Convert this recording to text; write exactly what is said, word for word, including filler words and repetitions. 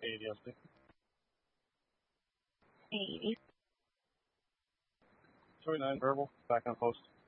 eighty S D. eighty. twenty-nine verbal, back on post.